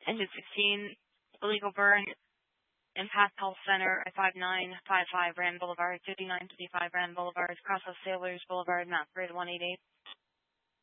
Engine 16, illegal burn, Impact Health Center at 5955 Rand Boulevard, 5955 Rand Boulevard, Cross of Sailors Boulevard, map grid 188.